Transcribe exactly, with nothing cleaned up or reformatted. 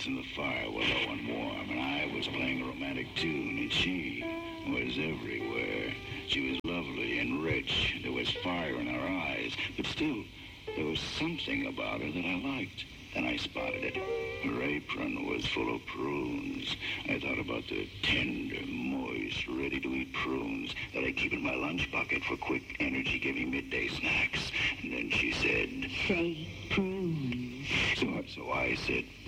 and the fire were low and warm, and I was playing a romantic tune, and she was everywhere. She was lovely and rich. There was fire in her eyes, but still, there was something about her that I liked. Then I spotted it. Her apron was full of prunes. I thought about the tender, moist, ready-to-eat prunes that I keep in my lunch bucket for quick, energy-giving midday snacks. And then she said, Say prunes. So, so I said,